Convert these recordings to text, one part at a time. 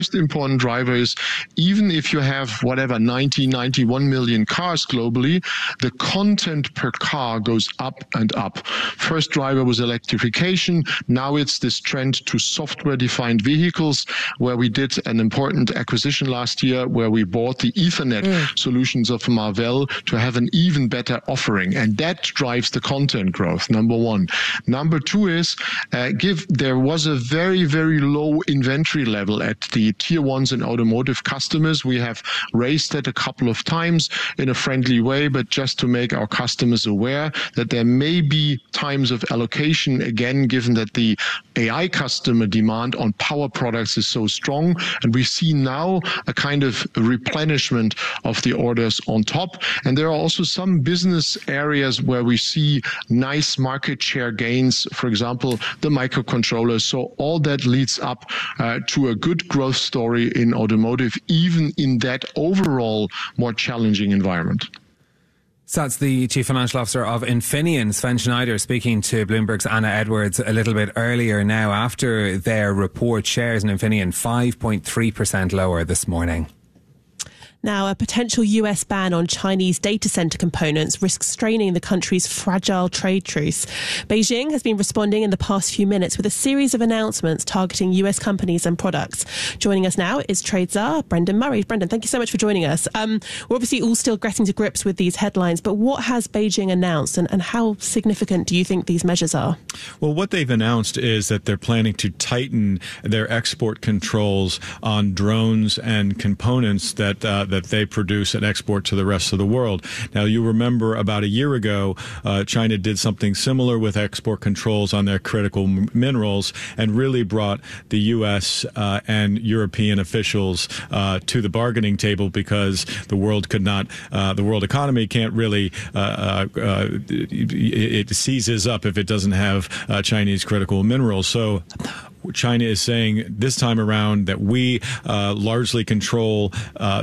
important driver is, even if you have whatever 91 million cars globally, the content per car goes up and up. First driver was electrification. Now it's this trend to software-defined vehicles, where we did an important acquisition last year, where we bought the Ethernet solutions of Marvell to have an even better offering, and that drives the content growth. Number one. Number two is there was a very, very low inventory level at the tier ones and automotive customers. We have raised that a couple of times in a friendly way, but just to make our customers aware that there may be times of allocation again, given that the AI customer demand on power products is so strong. And we see now a kind of replenishment of the orders on top. And there are also some business areas where we see nice market share gains, for example, the microcontrollers. So all that leads up to a good growth story in automotive, even in that overall more challenging environment. So that's the Chief Financial Officer of Infineon, Sven Schneider, speaking to Bloomberg's Anna Edwards a little bit earlier. Now, after their report, shares in Infineon 5.3% lower this morning. Now, a potential US ban on Chinese data center components risks straining the country's fragile trade truce. Beijing has been responding in the past few minutes with a series of announcements targeting US companies and products. Joining us now is trade czar Brendan Murray. Brendan, thank you so much for joining us. We're obviously all still getting to grips with these headlines, but what has Beijing announced, and how significant do you think these measures are? Well, what they've announced is that they're planning to tighten their export controls on drones and components that they produce and export to the rest of the world. Now, you remember about a year ago, China did something similar with export controls on their critical minerals and really brought the U.S. And European officials to the bargaining table, because the world could not, the world economy can't really, it seizes up if it doesn't have Chinese critical minerals. So China is saying this time around that we largely control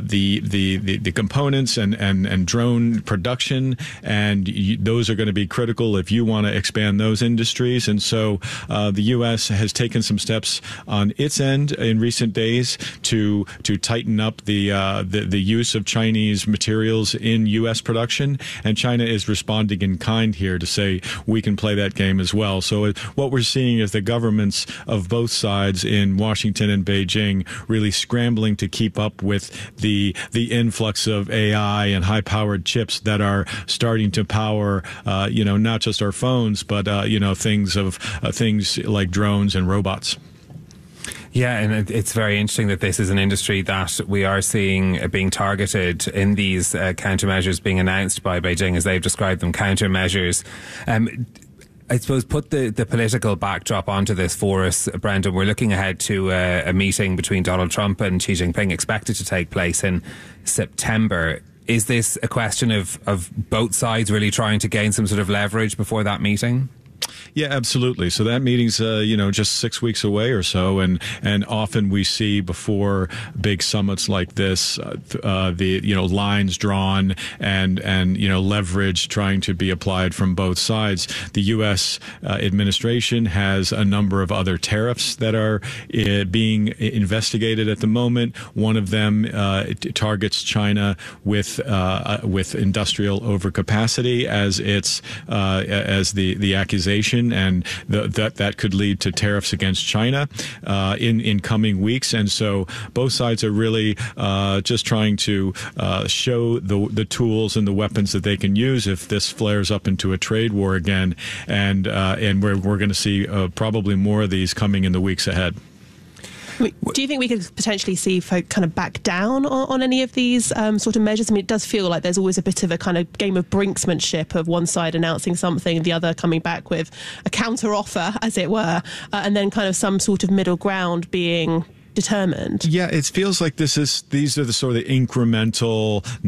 the components and drone production, and those are going to be critical if you want to expand those industries. And so the U.S. has taken some steps on its end in recent days to tighten up the use of Chinese materials in U.S. production, and China is responding in kind here to say we can play that game as well. So what we're seeing is the governments of both sides in Washington and Beijing really scrambling to keep up with the influx of AI and high-powered chips that are starting to power, not just our phones, but things like drones and robots. Yeah, and it's very interesting that this is an industry that we are seeing being targeted in these countermeasures being announced by Beijing, as they've described them, countermeasures. I suppose put the political backdrop onto this for us, Brendan. We're looking ahead to a meeting between Donald Trump and Xi Jinping expected to take place in September. Is this a question of both sides really trying to gain some sort of leverage before that meeting? Yeah, absolutely. So that meeting's, just 6 weeks away or so. And often we see before big summits like this, lines drawn and leverage trying to be applied from both sides. The U.S. administration has a number of other tariffs that are being investigated at the moment. One of them targets China with industrial overcapacity as the accusation, and that could lead to tariffs against China in coming weeks. And so both sides are really just trying to show the tools and the weapons that they can use if this flares up into a trade war again. And we're going to see probably more of these coming in the weeks ahead. Do you think we could potentially see folk kind of back down on any of these sort of measures? I mean, it does feel like there's always a bit of a kind of game of brinksmanship of one side announcing something, the other coming back with a counter offer, as it were, and then kind of some sort of middle ground being determined. Yeah, it feels like these are the sort of incremental, not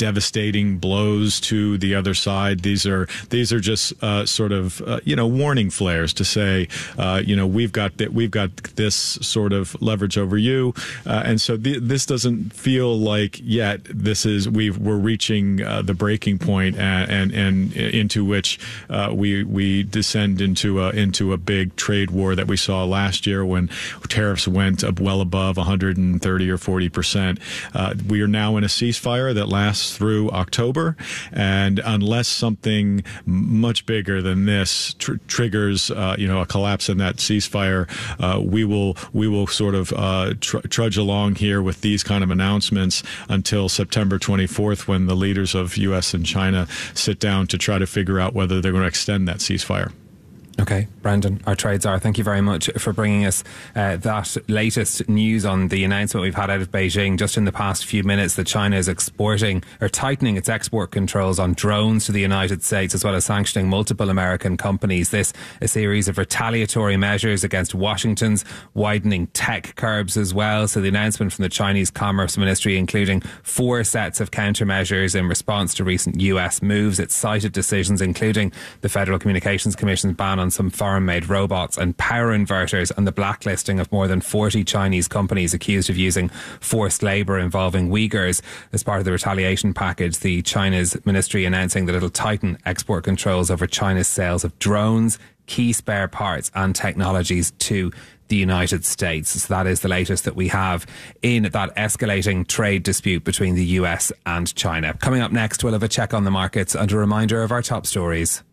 devastating blows to the other side. These are just warning flares to say, we've got this sort of leverage over you, and so this doesn't feel like yet we're reaching the breaking point and into which we descend into a big trade war that we saw last year when tariffs went up well above 130 or 40%. We are now in a ceasefire that lasts through October, and unless something much bigger than this triggers a collapse in that ceasefire, we will sort of trudge along here with these kind of announcements until September 24th, when the leaders of U.S. and China sit down to try to figure out whether they're going to extend that ceasefire. Okay, Brendan, our trade czar, thank you very much for bringing us that latest news on the announcement we've had out of Beijing just in the past few minutes that China is tightening its export controls on drones to the United States, as well as sanctioning multiple American companies. This a series of retaliatory measures against Washington's widening tech curbs as well. So the announcement from the Chinese Commerce Ministry, including 4 sets of countermeasures in response to recent US moves. It cited decisions including the Federal Communications Commission's ban on some foreign-made robots and power inverters, and the blacklisting of more than 40 Chinese companies accused of using forced labour involving Uyghurs. As part of the retaliation package, the China's ministry announcing that it'll tighten export controls over China's sales of drones, key spare parts and technologies to the United States. So that is the latest that we have in that escalating trade dispute between the US and China. Coming up next, we'll have a check on the markets and a reminder of our top stories.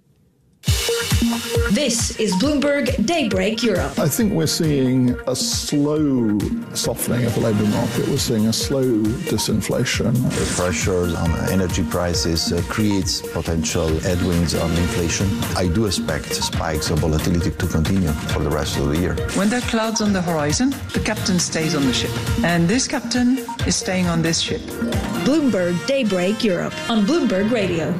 This is Bloomberg Daybreak Europe. I think we're seeing a slow softening of the labour market. We're seeing a slow disinflation. The pressure on energy prices creates potential headwinds on inflation. I do expect spikes of volatility to continue for the rest of the year. When there are clouds on the horizon, the captain stays on the ship. And this captain is staying on this ship. Bloomberg Daybreak Europe on Bloomberg Radio.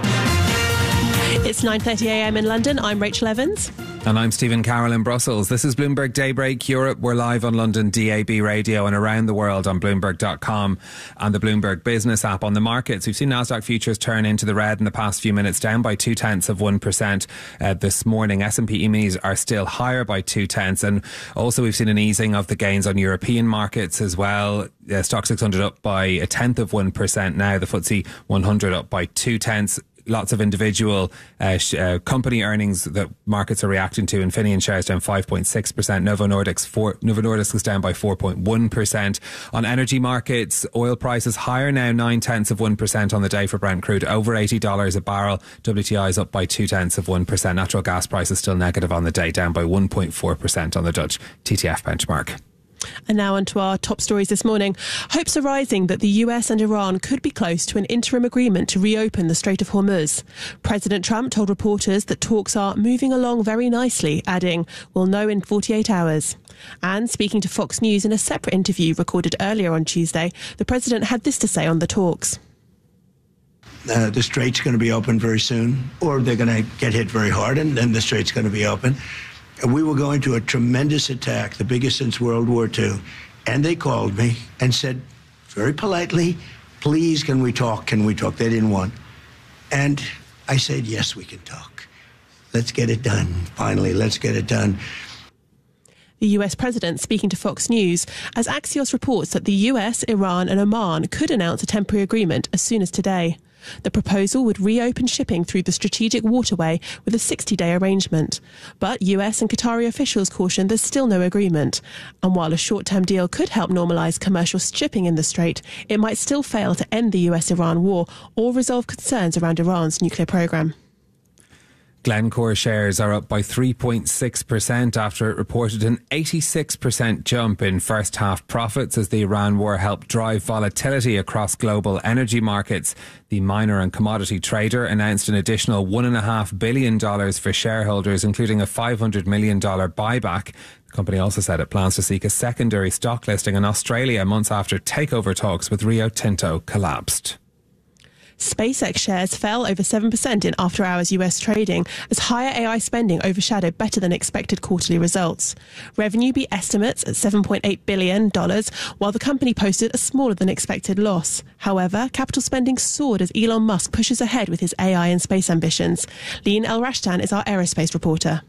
It's 9:30am in London. I'm Rachel Evans. And I'm Stephen Carroll in Brussels. This is Bloomberg Daybreak Europe. We're live on London DAB radio and around the world on Bloomberg.com and the Bloomberg Business app. On the markets, we've seen Nasdaq futures turn into the red in the past few minutes, down by 0.2% this morning. S&P E-minis are still higher by 0.2, and also we've seen an easing of the gains on European markets as well. Stock 600 up by 0.1% now. The FTSE 100 up by 0.2. Lots of individual company earnings that markets are reacting to. Infineon shares down 5.6%. Novo Nordisk is down by 4.1%. On energy markets, oil prices higher now, 0.9% on the day for Brent crude, over $80 a barrel. WTI is up by 0.2%. Natural gas prices still negative on the day, down by 1.4% on the Dutch TTF benchmark. And now on to our top stories this morning. Hopes are rising that the US and Iran could be close to an interim agreement to reopen the Strait of Hormuz. President Trump told reporters that talks are moving along very nicely, adding, "We'll know in 48 hours. And speaking to Fox News in a separate interview recorded earlier on Tuesday, the president had this to say on the talks. The strait's going to be open very soon, or they're going to get hit very hard, and then the strait's going to be open. We were going to a tremendous attack, the biggest since World War II. And they called me and said, very politely, please, can we talk? Can we talk? They didn't want. And I said, yes, we can talk. Let's get it done. Finally, let's get it done. The US president speaking to Fox News as Axios reports that the US, Iran and Oman could announce a temporary agreement as soon as today. The proposal would reopen shipping through the strategic waterway with a 60-day arrangement. But US and Qatari officials caution there's still no agreement. And while a short-term deal could help normalise commercial shipping in the Strait, it might still fail to end the US-Iran war or resolve concerns around Iran's nuclear programme. Glencore shares are up by 3.6% after it reported an 86% jump in first half profits as the Iran war helped drive volatility across global energy markets. The miner and commodity trader announced an additional $1.5 billion for shareholders, including a $500 million buyback. The company also said it plans to seek a secondary stock listing in Australia months after takeover talks with Rio Tinto collapsed. SpaceX shares fell over 7% in after-hours US trading as higher AI spending overshadowed better than expected quarterly results. Revenue beat estimates at $7.8 billion, while the company posted a smaller than expected loss. However, capital spending soared as Elon Musk pushes ahead with his AI and space ambitions. Lean El-Rashtan is our aerospace reporter.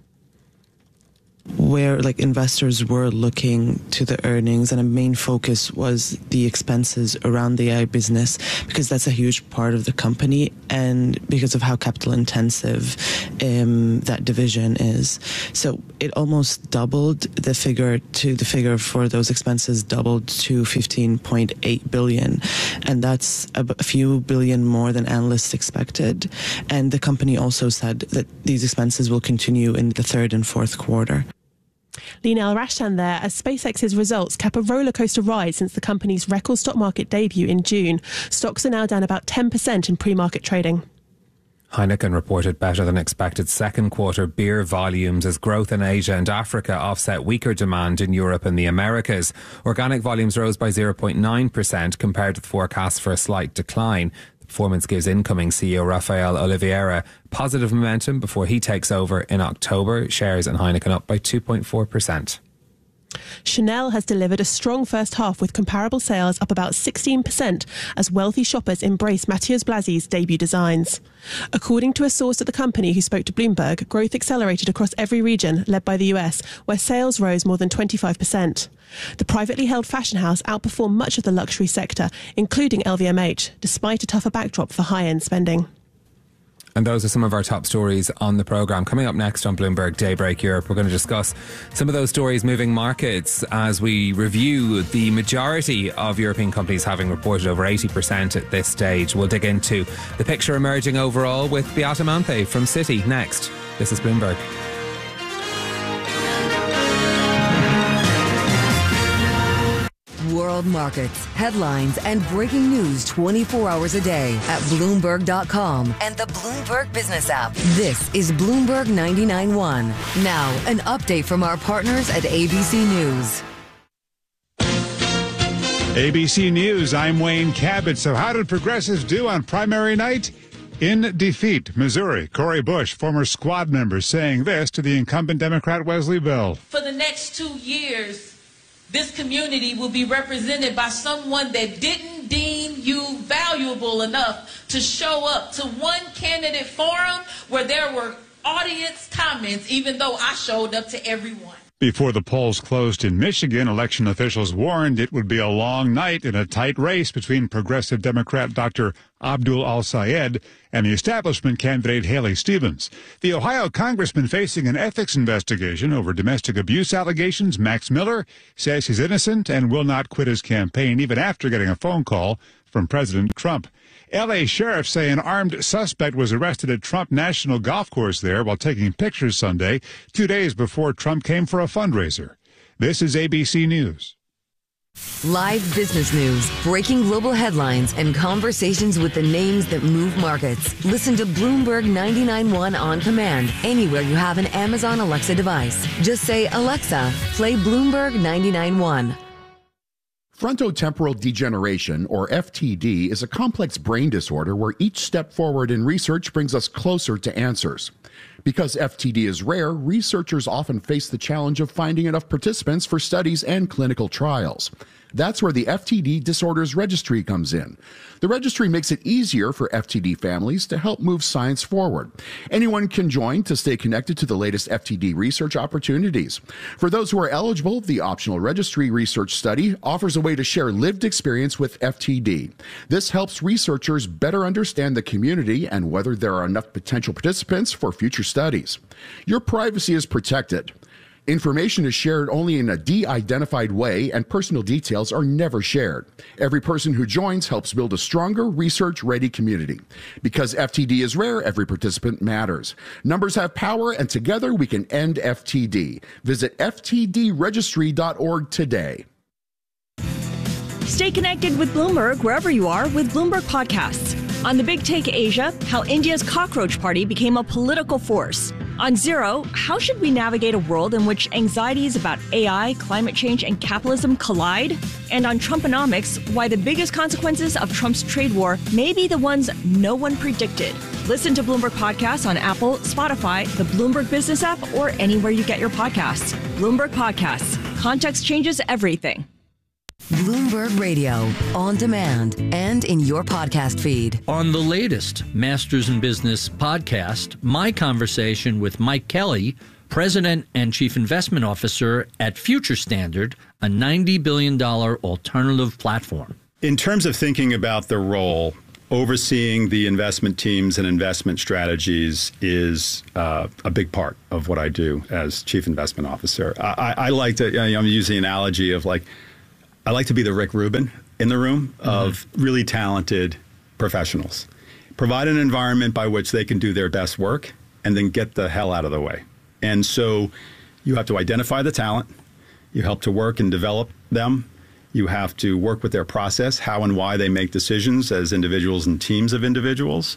Where investors were looking to the earnings, and a main focus was the expenses around the AI business, because that's a huge part of the company and because of how capital intensive that division is. So it almost doubled the figure for those expenses doubled to 15.8 billion, and that's a few billion more than analysts expected. And the company also said that these expenses will continue in the third and fourth quarter. Lean El-Rashtan there, as SpaceX's results cap a rollercoaster ride since the company's record stock market debut in June. Stocks are now down about 10% in pre-market trading. Heineken reported better than expected second quarter beer volumes as growth in Asia and Africa offset weaker demand in Europe and the Americas. Organic volumes rose by 0.9% compared to the forecast for a slight decline. Performance gives incoming CEO Rafael Oliveira positive momentum before he takes over in October. Shares in Heineken up by 2.4%. Chanel has delivered a strong first half with comparable sales up about 16% as wealthy shoppers embrace Matthias Blazy's debut designs. According to a source at the company who spoke to Bloomberg, growth accelerated across every region, led by the US, where sales rose more than 25%. The privately held fashion house outperformed much of the luxury sector, including LVMH, despite a tougher backdrop for high-end spending. And those are some of our top stories on the programme. Coming up next on Bloomberg Daybreak Europe, we're going to discuss some of those stories moving markets as we review the majority of European companies having reported over 80% at this stage. We'll dig into the picture emerging overall with Beata Manthe from Citi next. This is Bloomberg. World markets, headlines, and breaking news 24 hours a day at Bloomberg.com and the Bloomberg Business app. This is Bloomberg 99.1. Now, an update from our partners at ABC News. ABC News, I'm Wayne Cabot. So how did progressives do on primary night? In defeat, Missouri. Cori Bush, former squad member, saying this to the incumbent Democrat Wesley Bell. For the next 2 years, this community will be represented by someone that didn't deem you valuable enough to show up to one candidate forum where there were audience comments, even though I showed up to everyone. Before the polls closed in Michigan, election officials warned it would be a long night in a tight race between progressive Democrat Dr. Abdul Al-Sayed and the establishment candidate Haley Stevens. The Ohio congressman facing an ethics investigation over domestic abuse allegations, Max Miller, says he's innocent and will not quit his campaign even after getting a phone call from President Trump. L.A. sheriffs say an armed suspect was arrested at Trump National Golf Course there while taking pictures Sunday, 2 days before Trump came for a fundraiser. This is ABC News. Live business news, breaking global headlines, and conversations with the names that move markets. Listen to Bloomberg 99.1 on command anywhere you have an Amazon Alexa device. Just say, Alexa, play Bloomberg 99.1. Frontotemporal degeneration, or FTD, is a complex brain disorder where each step forward in research brings us closer to answers. Because FTD is rare, researchers often face the challenge of finding enough participants for studies and clinical trials. That's where the FTD Disorders Registry comes in. The registry makes it easier for FTD families to help move science forward. Anyone can join to stay connected to the latest FTD research opportunities. For those who are eligible, the optional registry research study offers a way to share lived experience with FTD. This helps researchers better understand the community and whether there are enough potential participants for future studies. Your privacy is protected. Information is shared only in a de-identified way, and personal details are never shared. Every person who joins helps build a stronger, research-ready community. Because FTD is rare, every participant matters. Numbers have power, and together we can end FTD. Visit ftdregistry.org today. Stay connected with Bloomberg wherever you are with Bloomberg Podcasts. On The Big Take Asia, how India's cockroach party became a political force. On Zero, how should we navigate a world in which anxieties about AI, climate change, and capitalism collide? And on Trumponomics, why the biggest consequences of Trump's trade war may be the ones no one predicted. Listen to Bloomberg Podcasts on Apple, Spotify, the Bloomberg Business app, or anywhere you get your podcasts. Bloomberg Podcasts. Context changes everything. Bloomberg Radio, on demand and in your podcast feed. On the latest Masters in Business podcast, my conversation with Mike Kelly, President and Chief Investment Officer at Future Standard, a $90 billion alternative platform. In terms of thinking about the role, overseeing the investment teams and investment strategies is a big part of what I do as Chief Investment Officer. I like to, I'm using the analogy of I like to be the Rick Rubin in the room of really talented professionals. Provide an environment by which they can do their best work and then get the hell out of the way. And so you have to identify the talent. You help to work and develop them. You have to work with their process, how and why they make decisions as individuals and teams of individuals.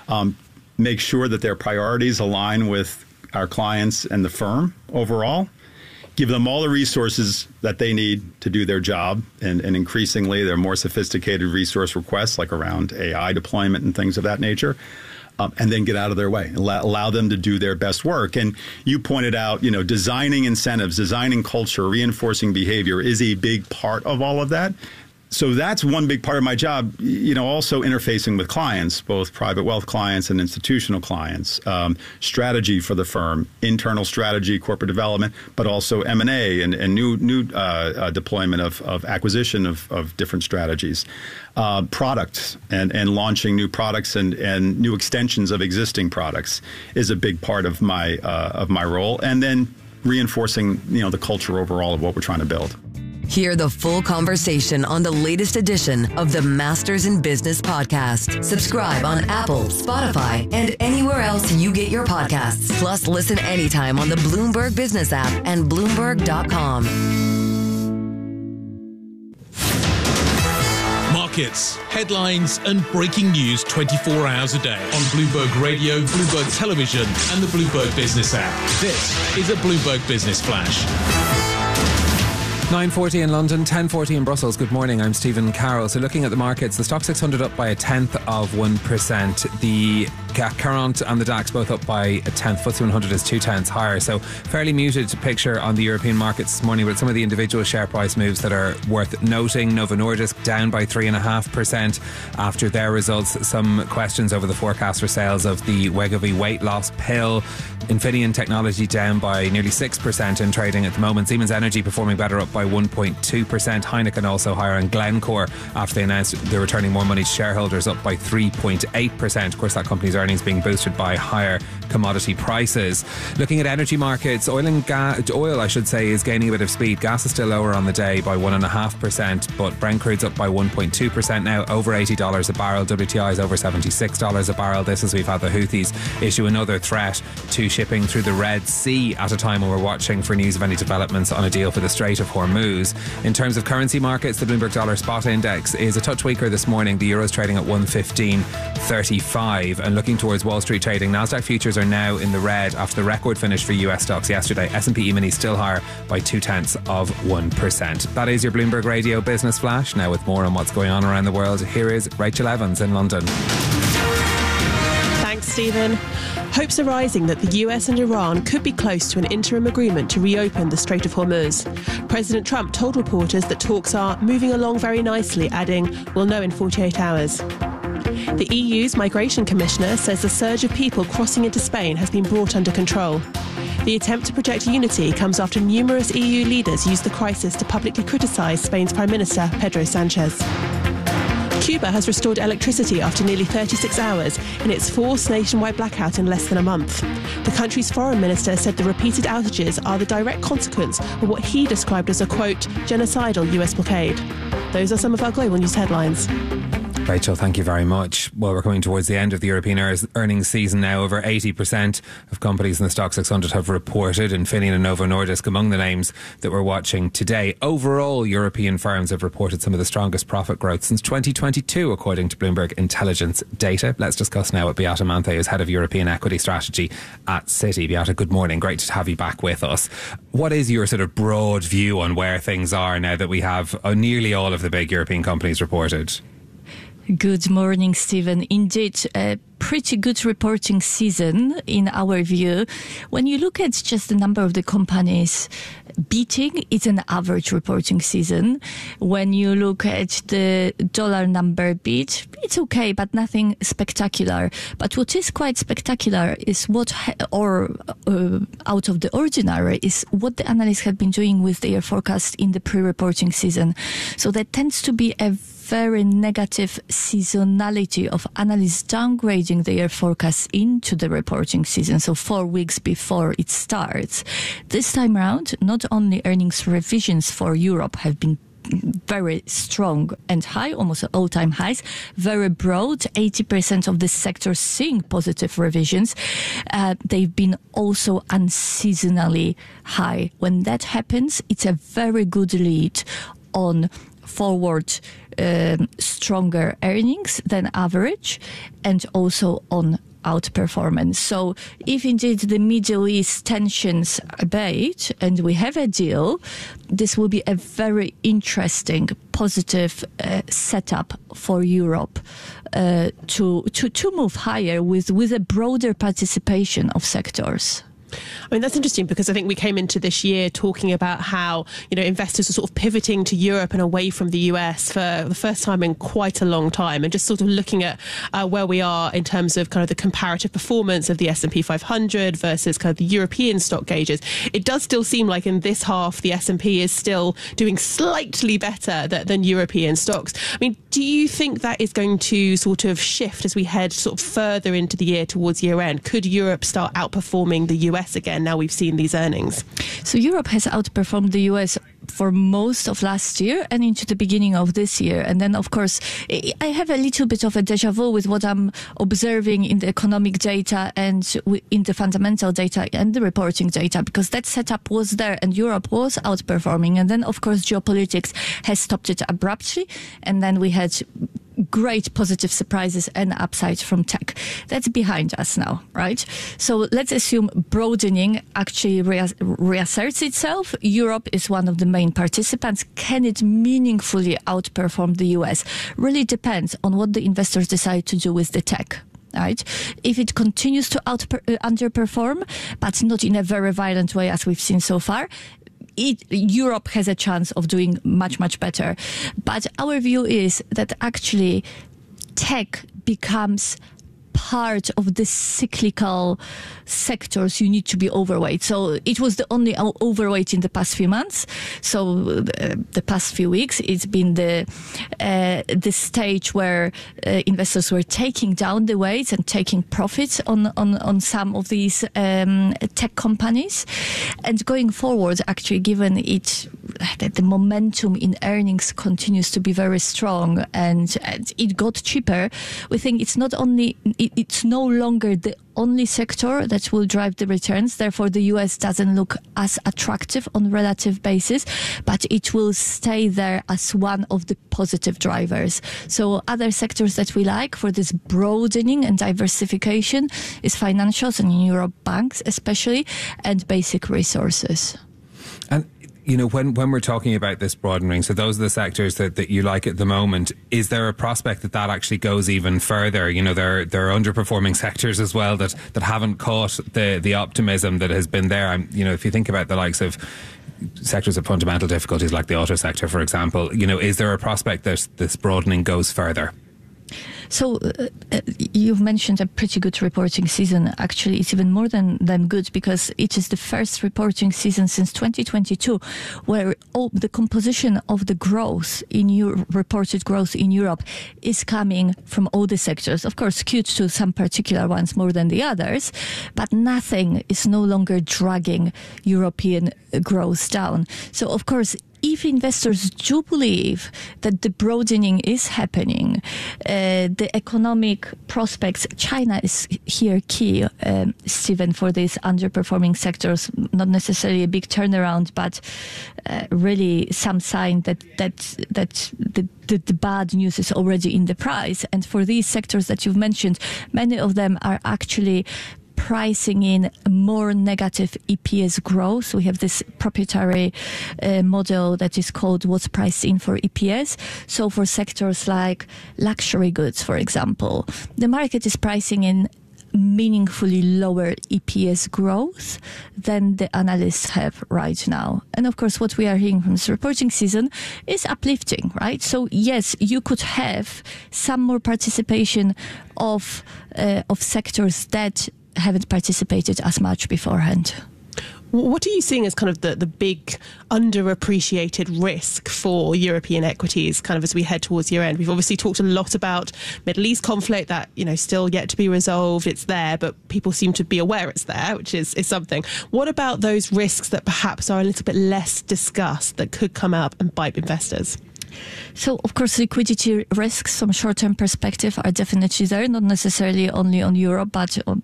Make sure that their priorities align with our clients and the firm overall. Give them all the resources that they need to do their job, and increasingly there are more sophisticated resource requests like around AI deployment and things of that nature, and then get out of their way. Allow them to do their best work. And you pointed out, designing incentives, designing culture, reinforcing behavior is a big part of all of that. So that's one big part of my job, also interfacing with clients, both private wealth clients and institutional clients, strategy for the firm, internal strategy, corporate development, but also M&A and new deployment of acquisition of different strategies, products and launching new products and new extensions of existing products is a big part of my role. And then reinforcing, the culture overall of what we're trying to build. Hear the full conversation on the latest edition of the Masters in Business podcast. Subscribe on Apple, Spotify, and anywhere else you get your podcasts. Plus, listen anytime on the Bloomberg Business app and Bloomberg.com. Markets, headlines, and breaking news 24 hours a day on Bloomberg Radio, Bloomberg Television, and the Bloomberg Business app. This is a Bloomberg Business Flash. 9:40 in London, 10:40 in Brussels. Good morning, I'm Stephen Carroll. So looking at the markets, the Stock 600 up by 0.1%. The CAC 40 and the DAX both up by 0.1. FTSE 100 is 0.2 higher. So fairly muted picture on the European markets this morning, with some of the individual share price moves that are worth noting. Novo Nordisk down by 3.5% after their results. Some questions over the forecast for sales of the Wegovy weight loss pill. Infineon Technology down by nearly 6% in trading at the moment. Siemens Energy performing better, up by 1.2%. Heineken also higher, and Glencore, after they announced they're returning more money to shareholders, up by 3.8%. Of course, that company's earnings being boosted by higher commodity prices. Looking at energy markets, oil, I should say, is gaining a bit of speed. Gas is still lower on the day by 1.5%, but Brent crude's up by 1.2% now, over $80 a barrel. WTI is over $76 a barrel. This as we've had the Houthis issue another threat to shipping through the Red Sea at a time when we're watching for news of any developments on a deal for the Strait of Hormuz. In terms of currency markets, the Bloomberg Dollar Spot Index is a touch weaker this morning. The Euro's trading at 115.35. And looking towards Wall Street trading, Nasdaq futures are now in the red after the record finish for US stocks yesterday. S&P E-mini still higher by 0.2%. That is your Bloomberg Radio Business Flash. Now with more on what's going on around the world, here is Rachel Evans in London. Thanks, Stephen. Hopes are rising that the US and Iran could be close to an interim agreement to reopen the Strait of Hormuz. President Trump told reporters that talks are moving along very nicely, adding, "We'll know in 48 hours." The EU's Migration Commissioner says the surge of people crossing into Spain has been brought under control. The attempt to project unity comes after numerous EU leaders used the crisis to publicly criticise Spain's Prime Minister, Pedro Sanchez. Cuba has restored electricity after nearly 36 hours in its forced nationwide blackout in less than a month. The country's foreign minister said the repeated outages are the direct consequence of what he described as a, quote, genocidal US blockade. Those are some of our global news headlines. Rachel, thank you very much. Well, we're coming towards the end of the European earnings season now. Over 80% of companies in the Stoxx 600 have reported, Infineon and Novo Nordisk among the names that we're watching today. Overall, European firms have reported some of the strongest profit growth since 2022, according to Bloomberg Intelligence data. Let's discuss now with Beata Manthe, who's Head of European Equity Strategy at Citi. Beata, good morning. Great to have you back with us. What is your sort of broad view on where things are now that we have nearly all of the big European companies reported? Good morning, Stephen. Indeed, a pretty good reporting season in our view. When you look at just the number of the companies beating, it's an average reporting season. When you look at the dollar number beat, it's okay, but nothing spectacular. But what is quite spectacular is out of the ordinary is what the analysts have been doing with their forecast in the pre-reporting season. So that tends to be a very negative seasonality of analysts downgrading their forecasts into the reporting season, so 4 weeks before it starts. This time around, not only earnings revisions for Europe have been very strong and high, almost all-time highs, very broad, 80% of the sector seeing positive revisions. They've been also unseasonally high. When that happens, it's a very good lead on forward stronger earnings than average and also on outperformance. So if indeed the Middle East tensions abate and we have a deal, this will be a very interesting, positive setup for Europe to move higher with a broader participation of sectors. I mean, that's interesting because I think we came into this year talking about how, investors are sort of pivoting to Europe and away from the US for the first time in quite a long time, and just sort of looking at where we are in terms of kind of the comparative performance of the S&P 500 versus kind of the European stock gauges. It does still seem like in this half, the S&P is still doing slightly better than European stocks. I mean, do you think that is going to sort of shift as we head sort of further into the year towards year end? Could Europe start outperforming the US again now we've seen these earnings? So Europe has outperformed the US for most of last year and into the beginning of this year. And then, of course, I have a little bit of a deja vu with what I'm observing in the economic data and in the fundamental data and the reporting data, because that setup was there and Europe was outperforming. And then, of course, geopolitics has stopped it abruptly. And then we had great positive surprises and upside from tech. That's behind us now, right? So let's assume broadening actually reasserts itself. Europe is one of the main participants. Can it meaningfully outperform the US? Really depends on what the investors decide to do with the tech. Right? If it continues to underperform, but not in a very violent way as we've seen so far, Europe has a chance of doing much, much better. But our view is that actually tech becomes part of the cyclical sectors you need to be overweight. So it was the only overweight in the past few months. So the past few weeks, it's been the stage where investors were taking down the weights and taking profits on some of these tech companies. And going forward, actually, given that the momentum in earnings continues to be very strong and it got cheaper, we think it's no longer the only sector that will drive the returns. Therefore, the US doesn't look as attractive on a relative basis, but it will stay there as one of the positive drivers. So other sectors that we like for this broadening and diversification is financials, and in Europe, banks especially, and basic resources. And when we're talking about this broadening, so those are the sectors that you like at the moment. Is there a prospect that actually goes even further? There are underperforming sectors as well that haven't caught the optimism that has been there. If you think about the likes of sectors of fundamental difficulties like the auto sector, for example, is there a prospect that this broadening goes further? So you've mentioned a pretty good reporting season. Actually, it's even more than good because it is the first reporting season since 2022 where the composition of the growth in reported growth in Europe is coming from all the sectors. Of course, skewed to some particular ones more than the others, but nothing is no longer dragging European growth down. So, of course, if investors do believe that the broadening is happening, the economic prospects, China is here key, Stephen, for these underperforming sectors, not necessarily a big turnaround, but really some sign that the bad news is already in the price. And for these sectors that you've mentioned, many of them are actually pricing in more negative EPS growth. We have this proprietary model that is called what's priced in for EPS. So for sectors like luxury goods, for example, the market is pricing in meaningfully lower EPS growth than the analysts have right now. And of course, what we are hearing from this reporting season is uplifting, right? So yes, you could have some more participation of sectors that haven't participated as much beforehand. What are you seeing as kind of the big underappreciated risk for European equities kind of as we head towards year end? We've obviously talked a lot about Middle East conflict that, still yet to be resolved. It's there, but people seem to be aware it's there, which is something. What about those risks that perhaps are a little bit less discussed that could come up and bite investors? So, of course, liquidity risks from short-term perspective are definitely there, not necessarily only on Europe, but on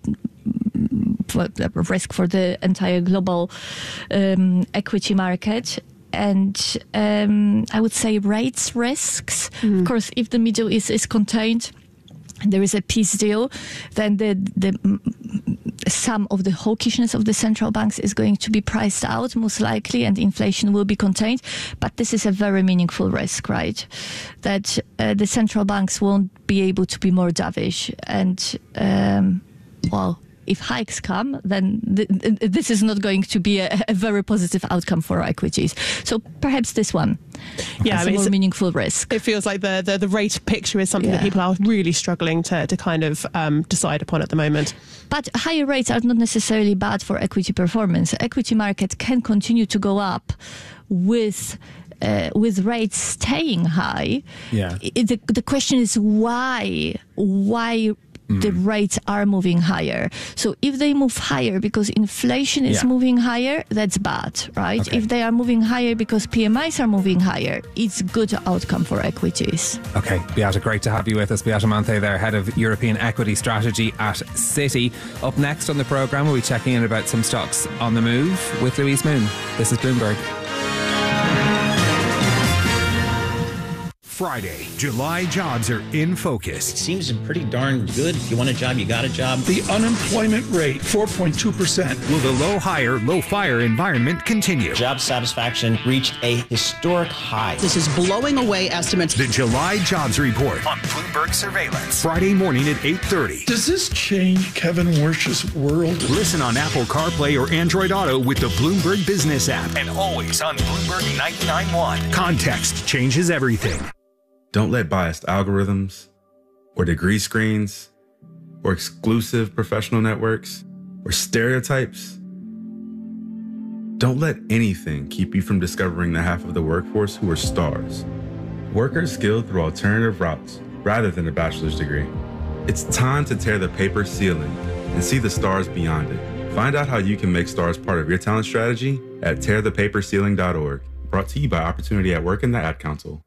risk for the entire global equity market. And I would say rates risks. Of course, if the Middle East is contained, there is a peace deal, then some of the hawkishness of the central banks is going to be priced out, most likely, and inflation will be contained. But this is a very meaningful risk, right? That the central banks won't be able to be more dovish. And, if hikes come, then this is not going to be a very positive outcome for equities. So perhaps this one is a more meaningful risk. It feels like the rate picture is something that people are really struggling to kind of decide upon at the moment. But higher rates are not necessarily bad for equity performance. Equity market can continue to go up with rates staying high. Yeah. The question is why the rates are moving higher. So if they move higher because inflation is moving higher, that's bad, right? Okay. If they are moving higher because PMIs are moving higher, it's good outcome for equities. Okay, Beata, great to have you with us. Beata Manthe there, Head of European Equity Strategy at Citi. Up next on the programme, we'll be checking in about some stocks on the move with Louise Moon. This is Bloomberg. Friday, July jobs are in focus. It seems pretty darn good. If you want a job, you got a job. The unemployment rate, 4.2%. Will the low hire, low fire environment continue? Job satisfaction reached a historic high. This is blowing away estimates. The July jobs report on Bloomberg Surveillance. Friday morning at 8:30. Does this change Kevin Wersch's world? Listen on Apple CarPlay or Android Auto with the Bloomberg Business app. And always on Bloomberg 99.1. Context changes everything. Don't let biased algorithms or degree screens or exclusive professional networks or stereotypes. Don't let anything keep you from discovering the half of the workforce who are stars. Workers skilled through alternative routes rather than a bachelor's degree. It's time to tear the paper ceiling and see the stars beyond it. Find out how you can make stars part of your talent strategy at tearthepaperceiling.org. Brought to you by Opportunity at Work and the Ad Council.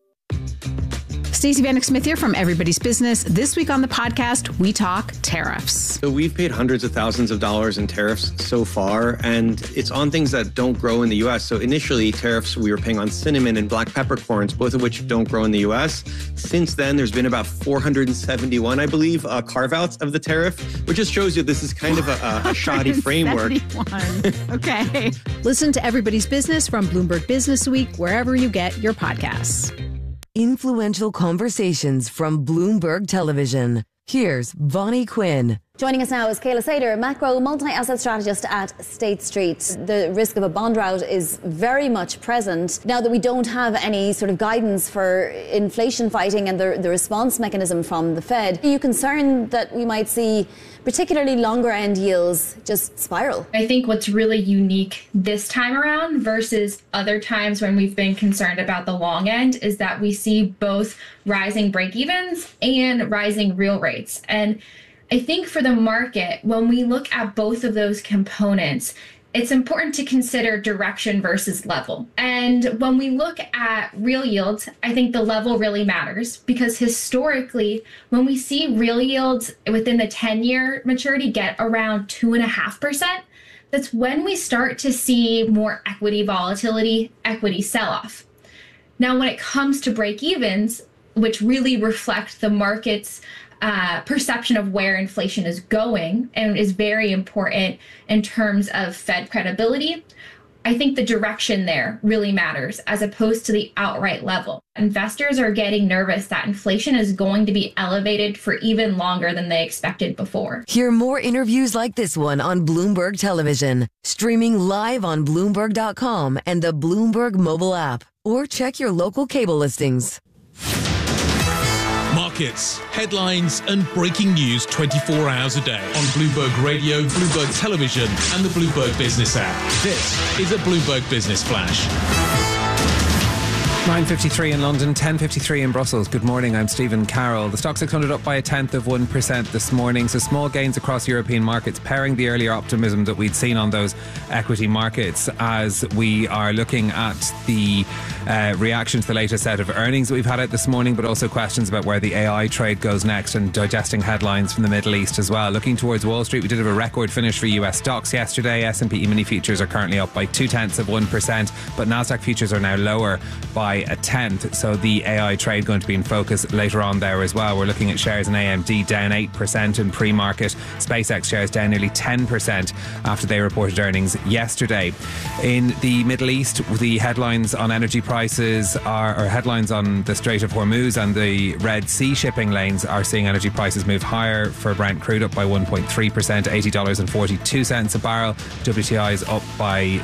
Stacey Vanek Smith here from Everybody's Business. This week on the podcast, we talk tariffs. So we've paid hundreds of thousands of dollars in tariffs so far, and it's on things that don't grow in the U.S. So initially, tariffs we were paying on cinnamon and black peppercorns, both of which don't grow in the U.S. Since then, there's been about 471, I believe, carve-outs of the tariff, which just shows you this is kind of a shoddy framework. Okay. Listen to Everybody's Business from Bloomberg Business Week, wherever you get your podcasts. Influential conversations from Bloomberg Television. Here's Bonnie Quinn. Joining us now is Kayla Sader, macro multi-asset strategist at State Street. The risk of a bond rout is very much present now that we don't have any sort of guidance for inflation fighting and the response mechanism from the Fed. Are you concerned that we might see particularly longer end yields just spiral? I think what's really unique this time around versus other times when we've been concerned about the long end is that we see both rising break-evens and rising real rates. And I think for the market, when we look at both of those components, it's important to consider direction versus level. And when we look at real yields, I think the level really matters, because historically, when we see real yields within the 10-year maturity get around 2.5%, that's when we start to see more equity volatility, equity sell-off. Now, when it comes to break-evens, which really reflect the market's perception of where inflation is going and is very important in terms of Fed credibility, I think the direction there really matters as opposed to the outright level. Investors are getting nervous that inflation is going to be elevated for even longer than they expected before. Hear more interviews like this one on Bloomberg Television, streaming live on Bloomberg.com and the Bloomberg mobile app, or check your local cable listings. Markets, headlines and breaking news 24 hours a day on Bloomberg Radio, Bloomberg Television and the Bloomberg Business app. This is a Bloomberg Business Flash. 9:53 in London, 10:53 in Brussels. Good morning, I'm Stephen Carroll. The Stoxx 600 up by 1/10% this morning, so small gains across European markets, pairing the earlier optimism that we'd seen on those equity markets as we are looking at the reaction to the latest set of earnings that we've had out this morning, but also questions about where the AI trade goes next and digesting headlines from the Middle East as well. Looking towards Wall Street, we did have a record finish for US stocks yesterday. S&P E-mini futures are currently up by 0.2%, but Nasdaq futures are now lower by 1/10, so the AI trade going to be in focus later on there as well. We're looking at shares in AMD down 8% in pre-market. SpaceX shares down nearly 10% after they reported earnings yesterday. In the Middle East, the headlines on energy prices or headlines on the Strait of Hormuz and the Red Sea shipping lanes are seeing energy prices move higher. For Brent crude up by 1.3%, $80.42 a barrel. WTI is up by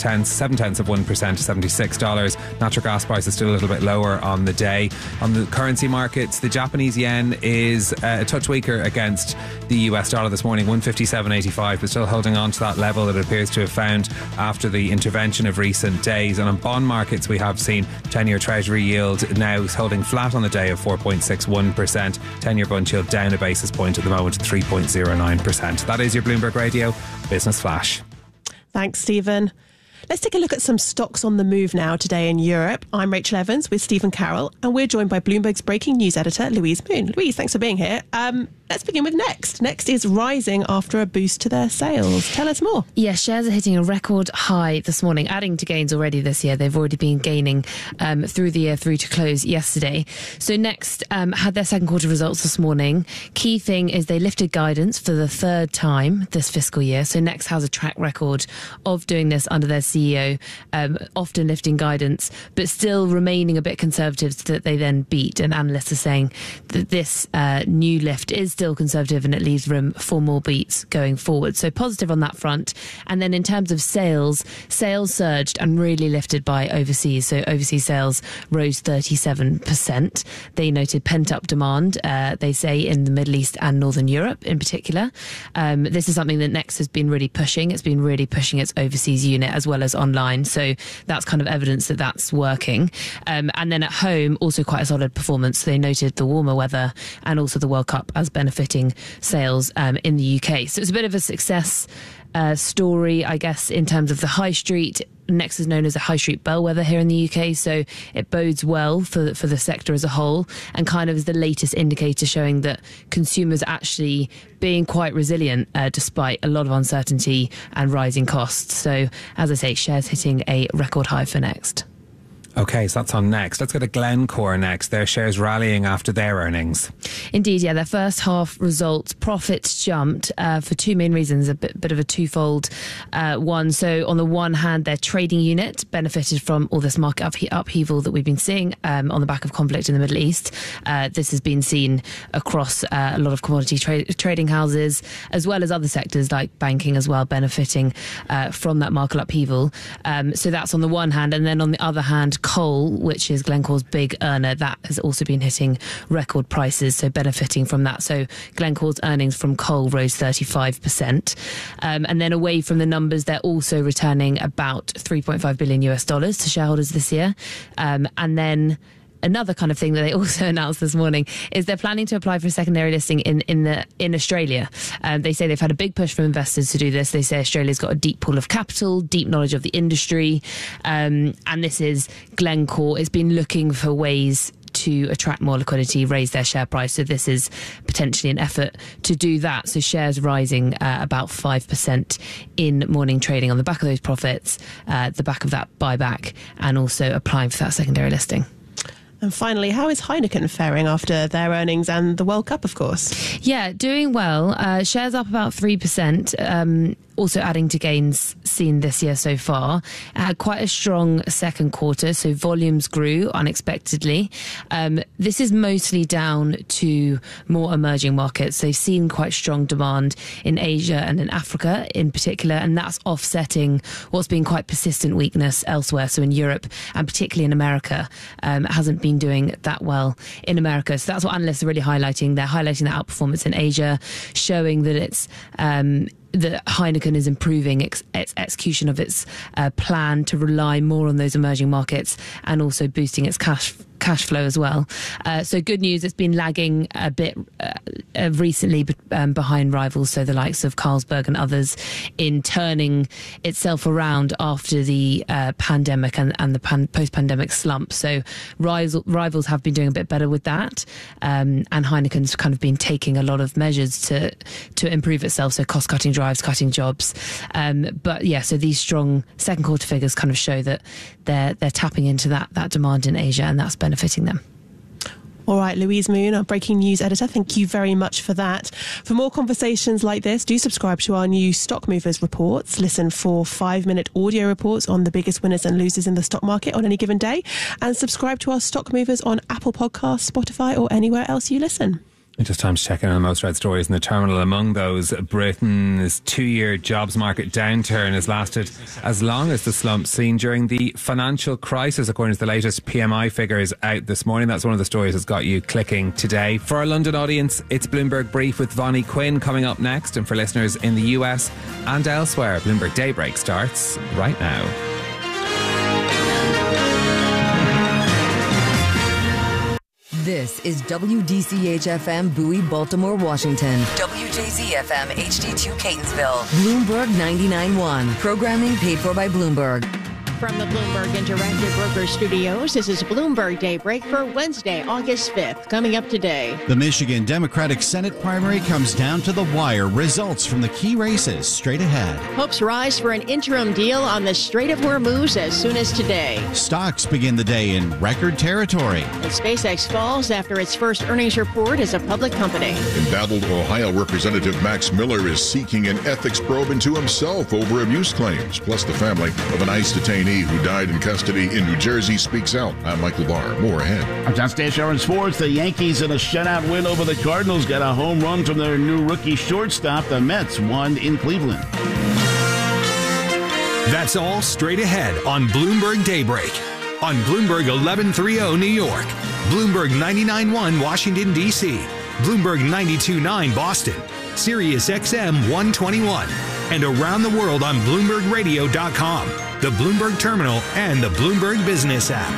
0.7% to $76. Natural gas prices still a little bit lower on the day. On the currency markets, the Japanese yen is a touch weaker against the US dollar this morning, 157.85, but still holding on to that level that it appears to have found after the intervention of recent days. And on bond markets, we have seen 10-year Treasury yield now holding flat on the day of 4.61%. 10-year bond yield down a basis point at the moment at 3.09%. That is your Bloomberg Radio Business Flash. Thanks, Stephen. Let's take a look at some stocks on the move now today in Europe. I'm Rachel Evans with Stephen Carroll, and we're joined by Bloomberg's breaking news editor, Louise Moon. Louise, thanks for being here. Let's begin with Next. Next is rising after a boost to their sales. Tell us more. Yeah, shares are hitting a record high this morning, adding to gains already this year. They've already been gaining through the year, through to close yesterday. So Next had their second quarter results this morning. Key thing is they lifted guidance for the third time this fiscal year. So Next has a track record of doing this under their CEO, often lifting guidance, but still remaining a bit conservative so that they then beat. And analysts are saying that this new lift is still conservative and it leaves room for more beats going forward. So positive on that front. And then in terms of sales surged and really lifted by overseas. So overseas sales rose 37%. They noted pent-up demand, they say, in the Middle East and Northern Europe in particular. This is something that Next has been really pushing. It's been really pushing its overseas unit as well as online. So that's kind of evidence that that's working. And then at home, also quite a solid performance. They noted the warmer weather and also the World Cup as benefiting sales in the UK. So it's a bit of a success story, I guess, in terms of the high street. Next is known as a high street bellwether here in the UK, so it bodes well for the sector as a whole, and kind of is the latest indicator showing that consumers are actually being quite resilient despite a lot of uncertainty and rising costs. So, as I say, shares hitting a record high for Next. Okay, so that's on Next. Let's go to Glencore next. Their shares rallying after their earnings. Indeed, yeah. Their first half results, profits jumped for two main reasons, a bit of a twofold one. So on the one hand, their trading unit benefited from all this market upheaval that we've been seeing on the back of conflict in the Middle East. This has been seen across a lot of commodity trading houses, as well as other sectors like banking as well, benefiting from that market upheaval. So that's on the one hand. And then on the other hand, coal, which is Glencore's big earner, that has also been hitting record prices, so benefiting from that. So Glencore's earnings from coal rose 35%. And then away from the numbers, they're also returning about $3.5 billion to shareholders this year. And then another kind of thing that they also announced this morning is they're planning to apply for a secondary listing in Australia. They say they've had a big push from investors to do this. They say Australia's got a deep pool of capital, deep knowledge of the industry, and this is Glencore. It's been looking for ways to attract more liquidity, raise their share price. So this is potentially an effort to do that. So shares rising about 5% in morning trading on the back of those profits, the back of that buyback, and also applying for that secondary listing. And finally, how is Heineken faring after their earnings and the World Cup, of course? Yeah, doing well. Shares up about 3%. Also adding to gains seen this year so far. Quite a strong second quarter, so volumes grew unexpectedly. This is mostly down to more emerging markets. They've seen quite strong demand in Asia and in Africa in particular, and that's offsetting what's been quite persistent weakness elsewhere. So in Europe and particularly in America, it hasn't been doing that well in America. So that's what analysts are really highlighting. They're highlighting the outperformance in Asia, showing that it's that Heineken is improving its execution of its plan to rely more on those emerging markets and also boosting its cash flow as well. So good news, it's been lagging a bit recently behind rivals, so the likes of Carlsberg and others, in turning itself around after the pandemic and the post-pandemic slump. So rivals have been doing a bit better with that, and Heineken's kind of been taking a lot of measures to improve itself, so cost-cutting drives, cutting jobs. But yeah, so these strong second quarter figures kind of show that they're tapping into that demand in Asia, and that's benefiting them. All right, Louise Moon, our breaking news editor, thank you very much for that. For more conversations like this, do subscribe to our new Stock Movers reports. Listen for 5-minute audio reports on the biggest winners and losers in the stock market on any given day. And subscribe to our Stock Movers on Apple Podcasts, Spotify, or anywhere else you listen. Just time to check in on the most read stories in the terminal. Among those, Britain's 2-year jobs market downturn has lasted as long as the slump seen during the financial crisis, according to the latest PMI figures out this morning. That's one of the stories that's got you clicking today. For our London audience, it's Bloomberg Brief with Vonnie Quinn coming up next. And for listeners in the US and elsewhere, Bloomberg Daybreak starts right now. This is WDCH-FM Bowie, Baltimore, Washington. WJZ-FM HD2 Catonsville. Bloomberg 99.1. Programming paid for by Bloomberg. From the Bloomberg Interactive Broker Studios, this is Bloomberg Daybreak for Wednesday, August 5th. Coming up today. The Michigan Democratic Senate primary comes down to the wire. Results from the key races straight ahead. Hopes rise for an interim deal on the Strait of Hormuz as soon as today. Stocks begin the day in record territory. And SpaceX falls after its first earnings report as a public company. Embattled Ohio Representative Max Miller is seeking an ethics probe into himself over abuse claims. Plus, the family of an ICE detainee who died in custody in New Jersey speaks out. I'm Michael Barr. More ahead. I'm John Stanshire in sports. The Yankees in a shutout win over the Cardinals got a home run from their new rookie shortstop. The Mets won in Cleveland. That's all straight ahead on Bloomberg Daybreak. On Bloomberg 1130 New York, Bloomberg 99.1 Washington, D.C., Bloomberg 92.9 Boston, Sirius XM 121, and around the world on BloombergRadio.com, the Bloomberg Terminal, and the Bloomberg Business app.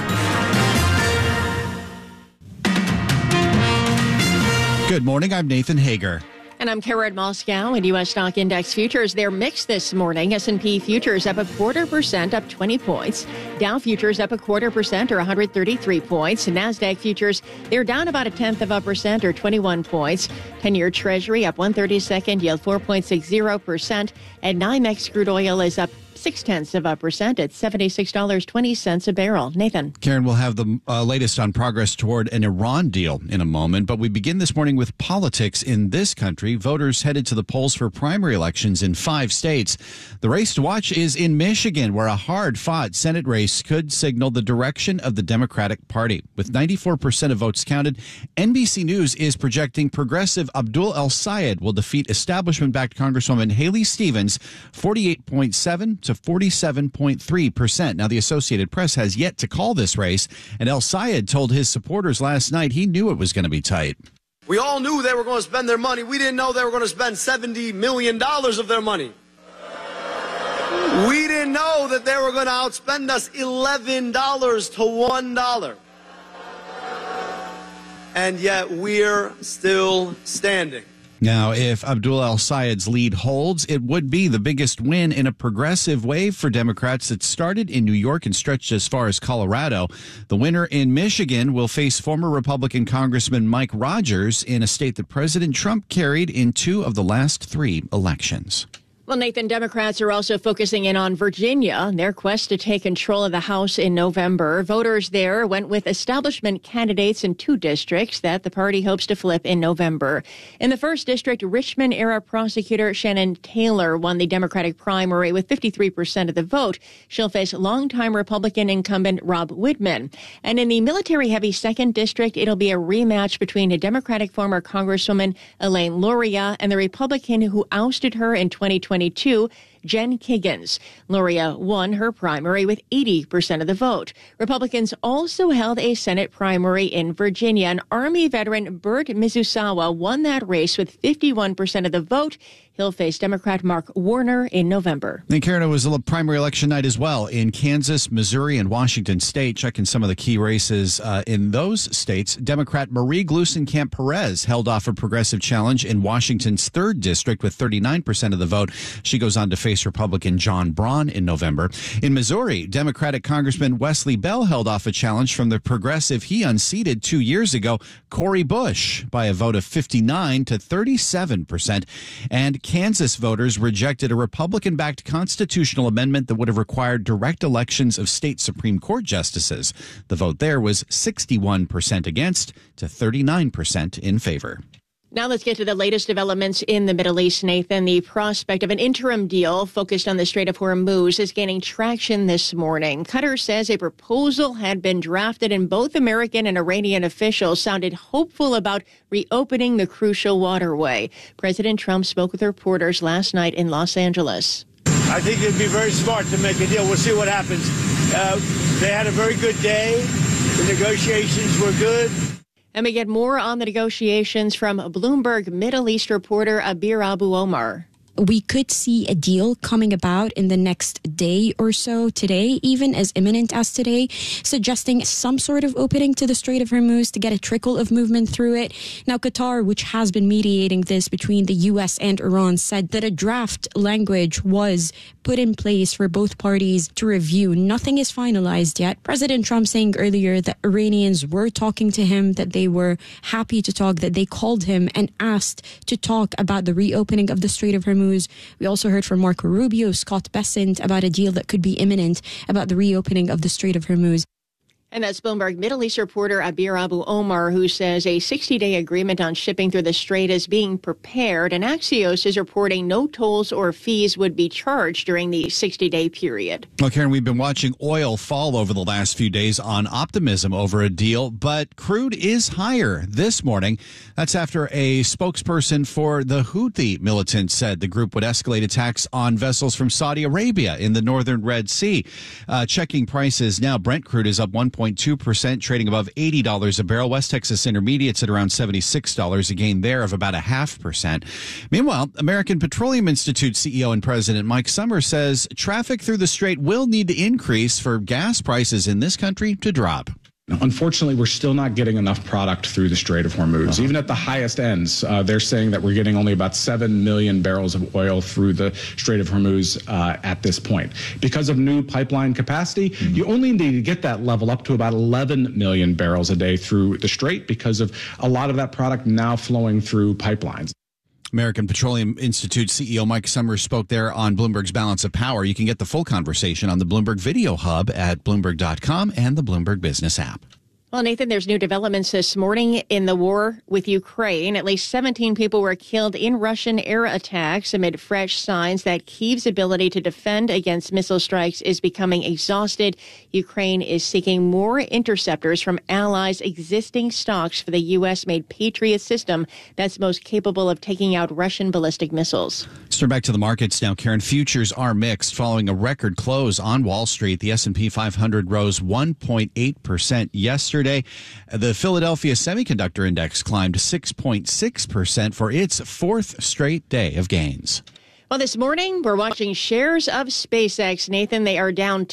Good morning, I'm Nathan Hager. And I'm Karen Moscow. And U.S. stock index futures, they're mixed this morning. S&P futures up 0.25%, up 20 points. Dow futures up 0.25% or 133 points. And NASDAQ futures, they're down about 0.1% or 21 points. 10-year Treasury up 1/32, yield 4.60%. And NYMEX crude oil is up 0.6% at $76.20 a barrel. Nathan. Karen, will have the latest on progress toward an Iran deal in a moment, but we begin this morning with politics in this country. Voters headed to the polls for primary elections in 5 states. The race to watch is in Michigan, where a hard-fought Senate race could signal the direction of the Democratic Party. With 94% of votes counted, NBC News is projecting progressive Abdul El-Sayed will defeat establishment-backed Congresswoman Haley Stevens 48.7 to 47.3%. Now, the Associated Press has yet to call this race, and El-Sayed told his supporters last night he knew it was going to be tight. We all knew they were going to spend their money. We didn't know they were going to spend $70 million of their money. We didn't know that they were going to outspend us $11 to $1. and yet we're still standing. Now, if Abdul El-Sayed's lead holds, it would be the biggest win in a progressive wave for Democrats that started in New York and stretched as far as Colorado. The winner in Michigan will face former Republican Congressman Mike Rogers in a state that President Trump carried in 2 of the last 3 elections. Well, Nathan, Democrats are also focusing in on Virginia and their quest to take control of the House in November. Voters there went with establishment candidates in 2 districts that the party hopes to flip in November. In the 1st district, Richmond-era prosecutor Shannon Taylor won the Democratic primary with 53% of the vote. She'll face longtime Republican incumbent Rob Widman. And in the military-heavy 2nd district, it'll be a rematch between a Democratic former Congresswoman Elaine Luria and the Republican who ousted her in 2022, Jen Kiggins. Luria won her primary with 80% of the vote. Republicans also held a Senate primary in Virginia, and Army veteran Bert Mizusawa won that race with 51% of the vote. He'll face Democrat Mark Warner in November. And Karen, it was a primary election night as well in Kansas, Missouri, and Washington State. Checking some of the key races in those states. Democrat Marie Gluesenkamp Perez held off a progressive challenge in Washington's 3rd district with 39% of the vote. She goes on to face Republican John Braun in November. In Missouri, Democratic Congressman Wesley Bell held off a challenge from the progressive he unseated 2 years ago, Cori Bush, by a vote of 59 to 37%. And Kansas voters rejected a Republican-backed constitutional amendment that would have required direct elections of state Supreme Court justices. The vote there was 61% against to 39% in favor. Now let's get to the latest developments in the Middle East, Nathan. The prospect of an interim deal focused on the Strait of Hormuz is gaining traction this morning. Qatar says a proposal had been drafted and both American and Iranian officials sounded hopeful about reopening the crucial waterway. President Trump spoke with reporters last night in Los Angeles. I think it'd be very smart to make a deal. We'll see what happens. They had a very good day. The negotiations were good. And we get more on the negotiations from Bloomberg Middle East reporter Abir Abu Omar. We could see a deal coming about in the next day or so, today, even as imminent as today, suggesting some sort of opening to the Strait of Hormuz to get a trickle of movement through it. Now, Qatar, which has been mediating this between the U.S. and Iran, said that a draft language was put in place for both parties to review. Nothing is finalized yet. President Trump saying earlier that Iranians were talking to him, that they were happy to talk, that they called him and asked to talk about the reopening of the Strait of Hormuz. We also heard from Marco Rubio, Scott Bessent about a deal that could be imminent about the reopening of the Strait of Hormuz. And that's Bloomberg Middle East reporter Abir Abu Omar, who says a 60-day agreement on shipping through the strait is being prepared. And Axios is reporting no tolls or fees would be charged during the 60-day period. Well, Karen, we've been watching oil fall over the last few days on optimism over a deal, but crude is higher this morning. That's after a spokesperson for the Houthi militants said the group would escalate attacks on vessels from Saudi Arabia in the northern Red Sea. Checking prices now, Brent crude is up 1.2%, trading above $80 a barrel. West Texas Intermediate's at around $76, a gain there of about 0.5%. Meanwhile, American Petroleum Institute CEO and President Mike Sommers says traffic through the strait will need to increase for gas prices in this country to drop. Unfortunately, we're still not getting enough product through the Strait of Hormuz. Even at the highest ends, they're saying that we're getting only about 7 million barrels of oil through the Strait of Hormuz at this point. Because of new pipeline capacity, you only need to get that level up to about 11 million barrels a day through the Strait because of a lot of that product now flowing through pipelines. American Petroleum Institute CEO Mike Sommers spoke there on Bloomberg's Balance of Power. You can get the full conversation on the Bloomberg Video Hub at Bloomberg.com and the Bloomberg Business app. Well, Nathan, there's new developments this morning in the war with Ukraine. At least 17 people were killed in Russian air attacks amid fresh signs that Kyiv's ability to defend against missile strikes is becoming exhausted. Ukraine is seeking more interceptors from allies' existing stocks for the U.S.-made Patriot system that's most capable of taking out Russian ballistic missiles. Let's turn back to the markets now, Karen. Futures are mixed following a record close on Wall Street. The S&P 500 rose 1.8% yesterday. The Philadelphia Semiconductor Index climbed 6.6% for its fourth straight day of gains. Well, this morning, we're watching shares of SpaceX. Nathan, they are down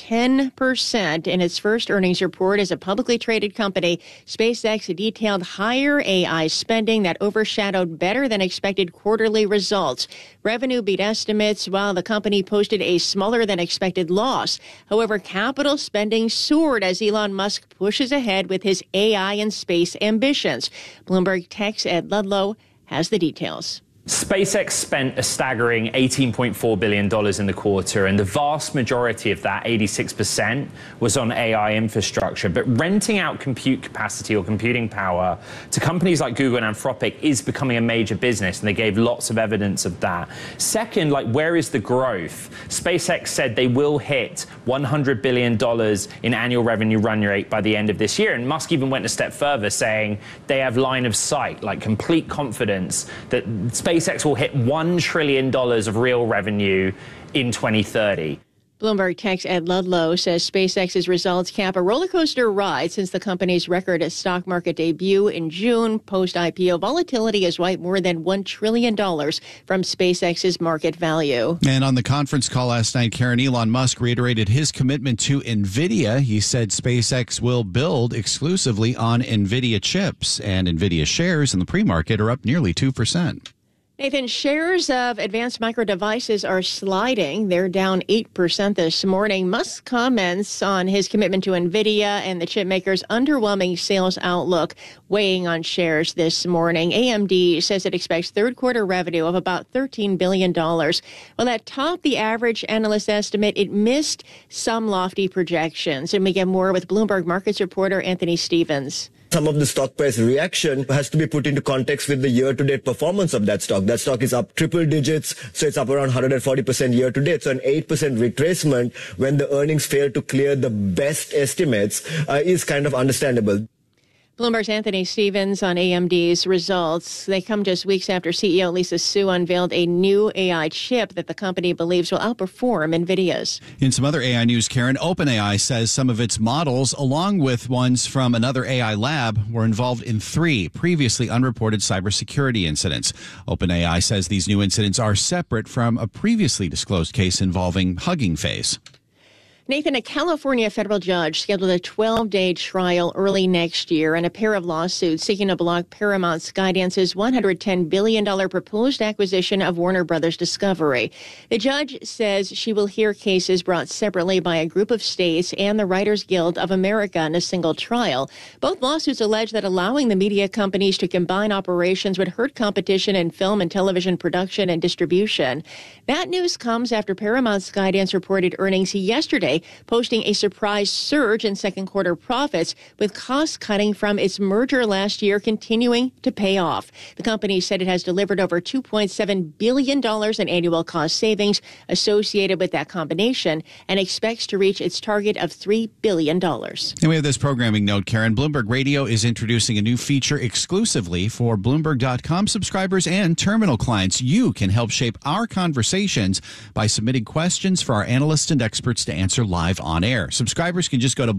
10% in its first earnings report as a publicly traded company. SpaceX detailed higher AI spending that overshadowed better than expected quarterly results. Revenue beat estimates while the company posted a smaller than expected loss. However, capital spending soared as Elon Musk pushes ahead with his AI and space ambitions. Bloomberg Tech's Ed Ludlow has the details. SpaceX spent a staggering $18.4 billion in the quarter, and the vast majority of that, 86%, was on AI infrastructure. But renting out compute capacity or computing power to companies like Google and Anthropic is becoming a major business, and they gave lots of evidence of that. Second, where is the growth? SpaceX said they will hit $100 billion in annual revenue run rate by the end of this year, and Musk even went a step further, saying they have line of sight, complete confidence that SpaceX will hit $1 trillion of real revenue in 2030. Bloomberg Tech's Ed Ludlow says SpaceX's results cap a roller coaster ride since the company's record stock market debut in June. Post-IPO volatility has wiped more than $1 trillion from SpaceX's market value. And on the conference call last night, Karen, Elon Musk reiterated his commitment to NVIDIA. He said SpaceX will build exclusively on NVIDIA chips, and NVIDIA shares in the pre-market are up nearly 2%. Nathan, shares of Advanced Micro Devices are sliding. They're down 8% this morning. Musk comments on his commitment to NVIDIA and the chipmaker's underwhelming sales outlook weighing on shares this morning. AMD says it expects third quarter revenue of about $13 billion. Well, that topped the average analyst estimate. It missed some lofty projections. And we get more with Bloomberg Markets reporter Anthony Stevens. Some of the stock price reaction has to be put into context with the year-to-date performance of that stock. That stock is up triple digits, so it's up around 140% year-to-date. So an 8% retracement when the earnings fail to clear the best estimates is kind of understandable. Bloomberg's Anthony Stevens on AMD's results. They come just weeks after CEO Lisa Su unveiled a new AI chip that the company believes will outperform NVIDIA's. In some other AI news, Karen, OpenAI says some of its models, along with ones from another AI lab, were involved in 3 previously unreported cybersecurity incidents. OpenAI says these new incidents are separate from a previously disclosed case involving Hugging Face. Nathan, a California federal judge scheduled a 12-day trial early next year in a pair of lawsuits seeking to block Paramount Skydance's $110 billion proposed acquisition of Warner Brothers Discovery. The judge says she will hear cases brought separately by a group of states and the Writers Guild of America in a single trial. Both lawsuits allege that allowing the media companies to combine operations would hurt competition in film and television production and distribution. That news comes after Paramount Skydance reported earnings yesterday, posting a surprise surge in second quarter profits, with cost cutting from its merger last year continuing to pay off. The company said it has delivered over $2.7 billion in annual cost savings associated with that combination and expects to reach its target of $3 billion. And we have this programming note, Karen. Bloomberg Radio is introducing a new feature exclusively for Bloomberg.com subscribers and terminal clients. You can help shape our conversations by submitting questions for our analysts and experts to answer live on air. Subscribers can just go to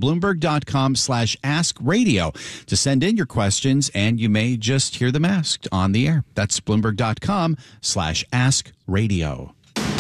Bloomberg.com/askradio to send in your questions, and you may just hear them asked on the air. That's Bloomberg.com/askradio.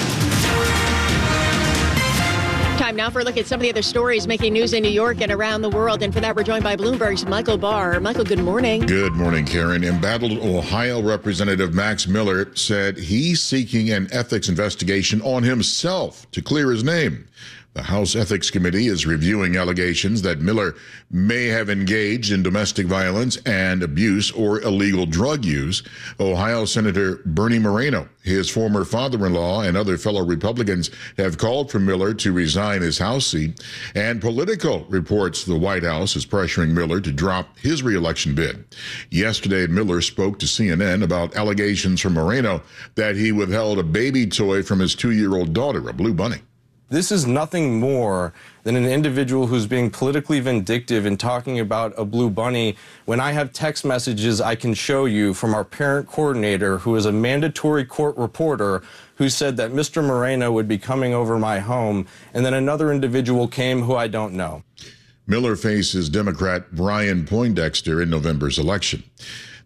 Time now for a look at some of the other stories making news in New York and around the world. And for that, we're joined by Bloomberg's Michael Barr. Michael, good morning. Good morning, Karen. Embattled Ohio Representative Max Miller said he's seeking an ethics investigation on himself to clear his name. The House Ethics Committee is reviewing allegations that Miller may have engaged in domestic violence and abuse or illegal drug use. Ohio Senator Bernie Moreno, his former father-in-law, and other fellow Republicans have called for Miller to resign his House seat. And Politico reports the White House is pressuring Miller to drop his reelection bid. Yesterday, Miller spoke to CNN about allegations from Moreno that he withheld a baby toy from his 2-year-old daughter, a blue bunny. This is nothing more than an individual who's being politically vindictive and talking about a blue bunny when I have text messages I can show you from our parent coordinator, who is a mandatory court reporter, who said that Mr. Moreno would be coming over my home, and then another individual came who I don't know. Miller faces Democrat Brian Poindexter in November's election.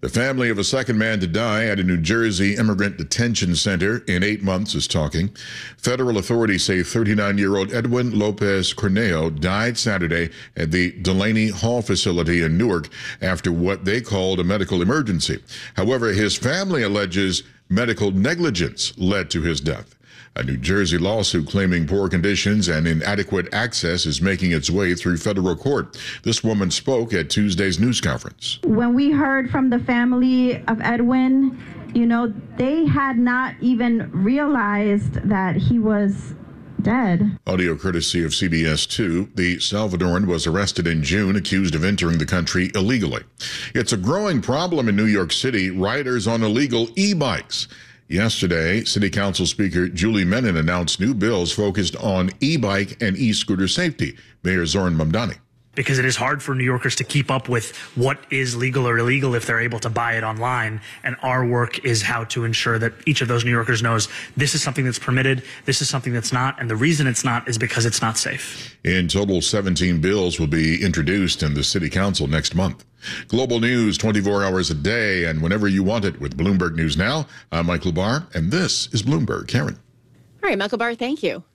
The family of a second man to die at a New Jersey immigrant detention center in 8 months is talking. Federal authorities say 39-year-old Edwin Lopez Corneo died Saturday at the Delaney Hall facility in Newark after what they called a medical emergency. However, his family alleges medical negligence led to his death. A New Jersey lawsuit claiming poor conditions and inadequate access is making its way through federal court. This woman spoke at Tuesday's news conference. When we heard from the family of Edwin, they had not even realized that he was dead. Audio courtesy of CBS 2. The Salvadoran was arrested in June, accused of entering the country illegally. It's a growing problem in New York City, riders on illegal e-bikes. Yesterday, City Council Speaker Julie Menin announced new bills focused on e-bike and e-scooter safety. Mayor Zoran Mamdani. Because it is hard for New Yorkers to keep up with what is legal or illegal if they're able to buy it online. And our work is how to ensure that each of those New Yorkers knows this is something that's permitted, this is something that's not, and the reason it's not is because it's not safe. In total, 17 bills will be introduced in the City Council next month. Global news 24 hours a day and whenever you want it with Bloomberg News Now. I'm Michael Barr, and this is Bloomberg. Karen. All right, Michael Barr, thank you.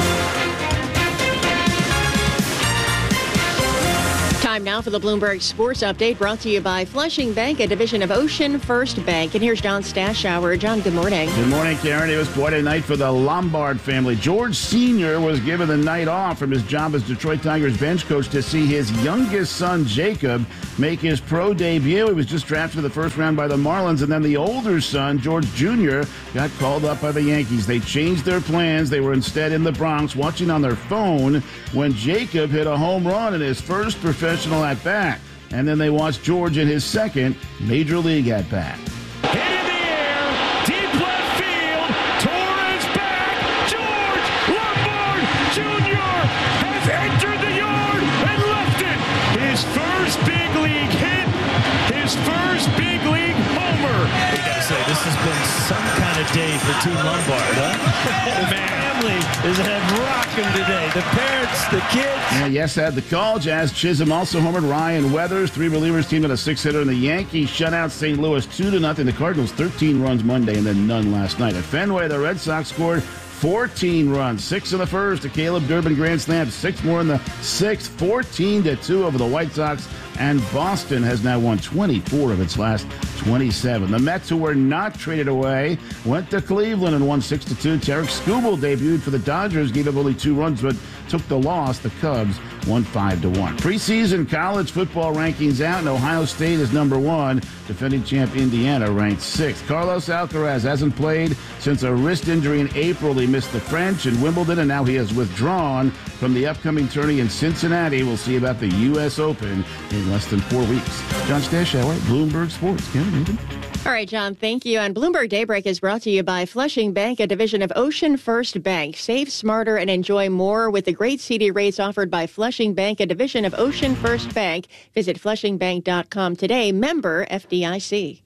Time now for the Bloomberg Sports Update, brought to you by Flushing Bank, a division of Ocean First Bank. And here's John Stashower. John, good morning. Good morning, Karen. It was quite a night for the Lombard family. George Sr. was given the night off from his job as Detroit Tigers bench coach to see his youngest son, Jacob, make his pro debut. He was just drafted in the first round by the Marlins, and then the older son, George Jr., got called up by the Yankees. They changed their plans. They were instead in the Bronx watching on their phone when Jacob hit a home run in his first professional at-bat. And then they watched George in his second Major League at-bat. Hit in the air, deep left field, Torres back, George Lombard Jr. has entered the yard and left it. His first big league hit, his first big league homer. I gotta say, this has been some kind of day for Team Lombard, huh? The family is rocking today. The parents, the kids. Yeah, yes, had the call. Jazz Chisholm also homered. Ryan Weathers, 3 relievers, team at a 6-hitter, and the Yankees shut out St. Louis 2-0. The Cardinals 13 runs Monday and then none last night. At Fenway, the Red Sox scored 14 runs, 6 in the first. A Caleb Durbin grand slam, 6 more in the sixth, 14-2 over the White Sox. And Boston has now won 24 of its last 27. The Mets, who were not traded away, went to Cleveland and won 6-2. Tarek Skubal debuted for the Dodgers, gave up only 2 runs, but took the loss. The Cubs won 5-1. Preseason college football rankings out, and Ohio State is number 1. Defending champ Indiana ranked 6th. Carlos Alcaraz hasn't played since a wrist injury in April. He missed the French and Wimbledon, and now he has withdrawn from the upcoming tourney in Cincinnati. We'll see about the U.S. Open in less than 4 weeks. John Stashower, Bloomberg Sports. Karen. All right, John, thank you. And Bloomberg Daybreak is brought to you by Flushing Bank, a division of Ocean First Bank. Save smarter and enjoy more with the great CD rates offered by Flushing Bank, a division of Ocean First Bank. Visit flushingbank.com today. Member FDIC.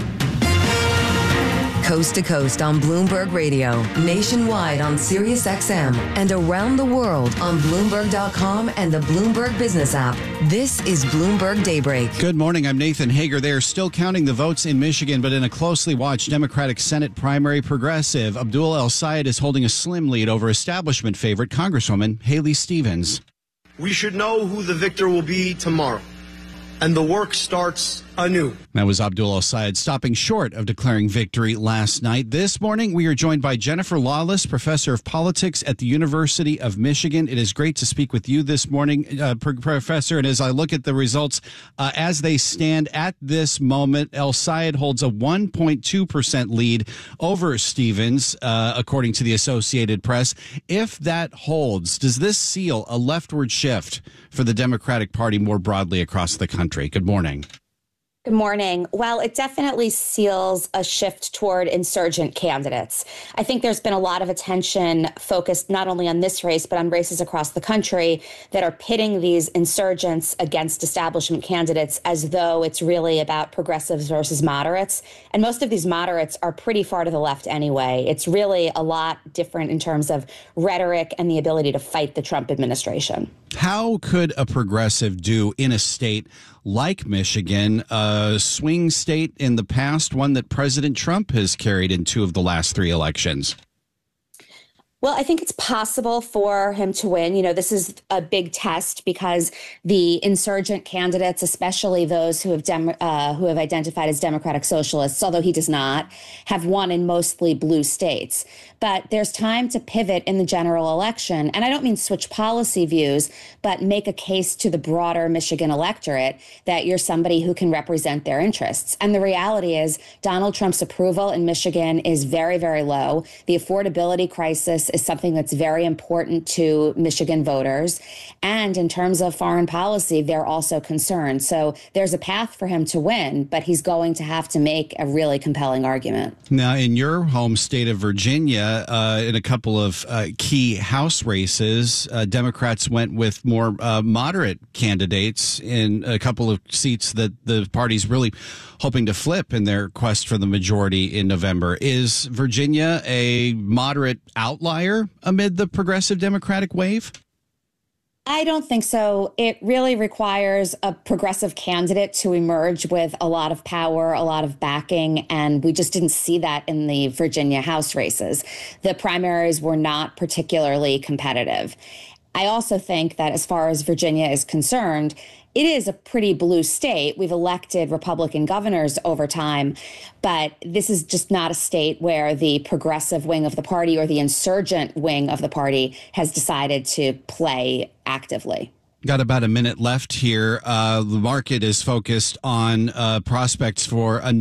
Coast to coast on Bloomberg Radio, nationwide on Sirius XM, and around the world on Bloomberg.com and the Bloomberg Business app. This is Bloomberg Daybreak. Good morning. I'm Nathan Hager. They are still counting the votes in Michigan, but in a closely watched Democratic Senate primary, progressive Abdul El-Sayed is holding a slim lead over establishment favorite Congresswoman Haley Stevens. We should know who the victor will be tomorrow, and the work starts anew. That was Abdul El-Sayed stopping short of declaring victory last night. This morning, we are joined by Jennifer Lawless, professor of politics at the University of Michigan. It is great to speak with you this morning, Professor. And as I look at the results as they stand at this moment, El-Sayed holds a 1.2% lead over Stevens, according to the Associated Press. If that holds, does this seal a leftward shift for the Democratic Party more broadly across the country? Good morning. Good morning. Well, it definitely seals a shift toward insurgent candidates. I think there's been a lot of attention focused not only on this race, but on races across the country that are pitting these insurgents against establishment candidates as though it's really about progressives versus moderates. And most of these moderates are pretty far to the left anyway. It's really a lot different in terms of rhetoric and the ability to fight the Trump administration. How could a progressive do in a state like Michigan, a swing state in the past, one that President Trump has carried in 2 of the last 3 elections? Well, I think it's possible for him to win. This is a big test because the insurgent candidates, especially those who have identified as Democratic Socialists, although he does not, have won in mostly blue states. But there's time to pivot in the general election. And I don't mean switch policy views, but make a case to the broader Michigan electorate that you're somebody who can represent their interests. And the reality is Donald Trump's approval in Michigan is very, very low. The affordability crisis is something that's very important to Michigan voters. And in terms of foreign policy, they're also concerned. So there's a path for him to win, but he's going to have to make a really compelling argument. Now, in your home state of Virginia, in a couple of key House races, Democrats went with more moderate candidates in a couple of seats that the party's really hoping to flip in their quest for the majority in November. Is Virginia a moderate outlier amid the progressive Democratic wave? I don't think so. It really requires a progressive candidate to emerge with a lot of power, a lot of backing, and we just didn't see that in the Virginia House races. The primaries were not particularly competitive. I also think that as far as Virginia is concerned, it is a pretty blue state. We've elected Republican governors over time, but this is just not a state where the progressive wing of the party or the insurgent wing of the party has decided to play actively. Got about a minute left here. The market is focused on prospects for